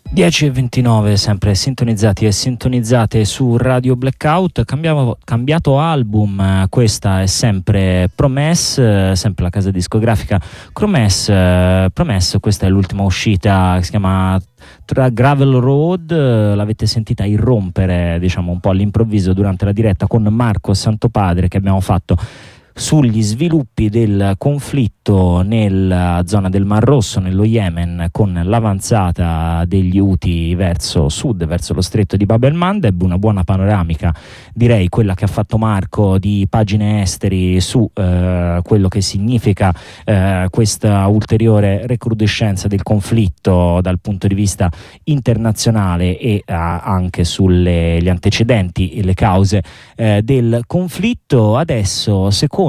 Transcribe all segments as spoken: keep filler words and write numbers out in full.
dieci e ventinove, sempre sintonizzati e sintonizzate su Radio Blackout. Cambiamo, cambiato album, questa è sempre Promesse, sempre la casa discografica Promesse. Promesse, questa è l'ultima uscita che si chiama Tra Gravel Road. L'avete sentita irrompere, diciamo, un po' all'improvviso durante la diretta con Marco Santopadre che abbiamo fatto sugli sviluppi del conflitto nella zona del Mar Rosso, nello Yemen, con l'avanzata degli Houthi verso sud, verso lo stretto di Bab el-Mandeb. Una buona panoramica, direi, quella che ha fatto Marco, di pagine esteri su eh, quello che significa eh, questa ulteriore recrudescenza del conflitto dal punto di vista internazionale e eh, anche sugli antecedenti e le cause eh, del conflitto. Adesso, secondo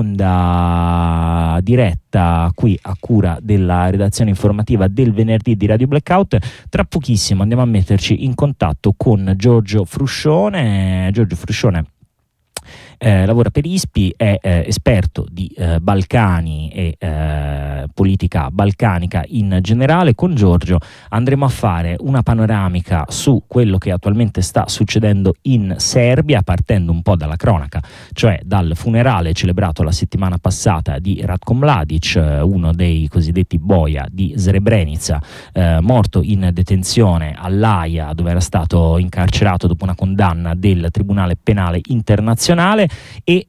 diretta qui a cura della redazione informativa del venerdì di Radio Blackout. Tra pochissimo andiamo a metterci in contatto con Giorgio Fruscione. Giorgio Fruscione Eh, lavora per I S P I, è eh, esperto di eh, Balcani e eh, politica balcanica in generale. Con Giorgio andremo a fare una panoramica su quello che attualmente sta succedendo in Serbia, partendo un po' dalla cronaca, cioè dal funerale celebrato la settimana passata di Ratko Mladic, eh, uno dei cosiddetti boia di Srebrenica, eh, morto in detenzione all'Aia, dove era stato incarcerato dopo una condanna del Tribunale Penale Internazionale, e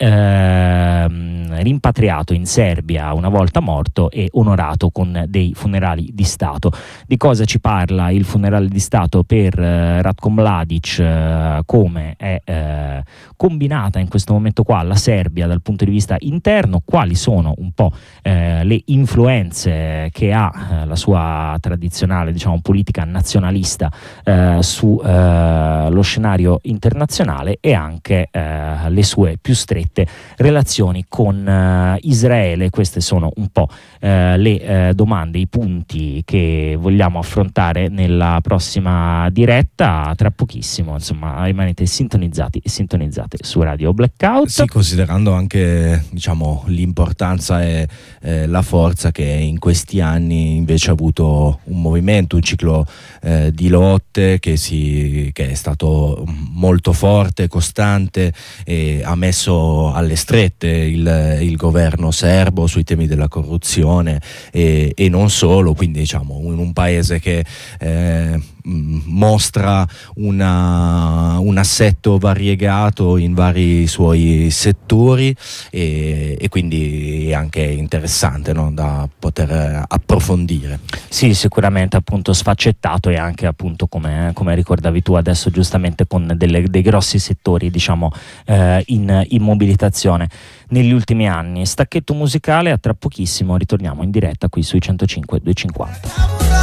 ehm, rimpatriato in Serbia una volta morto e onorato con dei funerali di Stato. Di cosa ci parla il funerale di Stato per eh, Ratko Mladic, eh, come è eh, combinata in questo momento qua la Serbia dal punto di vista interno, quali sono un po' eh, le influenze che ha eh, la sua tradizionale, diciamo, politica nazionalista eh, su eh, lo scenario internazionale, e anche eh, le sue più strette relazioni con uh, Israele. Queste sono un po' uh, le uh, domande, i punti che vogliamo affrontare nella prossima diretta. Tra pochissimo, insomma, rimanete sintonizzati e sintonizzate su Radio Blackout. Sì, considerando anche, diciamo, l'importanza e eh, la forza che in questi anni invece ha avuto un movimento, un ciclo eh, di lotte che, si, che è stato molto forte, costante, e ha messo alle strette il, il governo serbo sui temi della corruzione e, e non solo. Quindi, diciamo, in un paese che eh, mostra una, un assetto variegato in vari suoi settori, e, e quindi è anche interessante, no, da poter approfondire. Sì, sicuramente, appunto, sfaccettato, e anche, appunto, come, come ricordavi tu adesso giustamente, con delle, dei grossi settori, diciamo, eh, in, in mobilitazione negli ultimi anni. Stacchetto musicale, a tra pochissimo ritorniamo in diretta qui sui centocinque duecentocinquanta.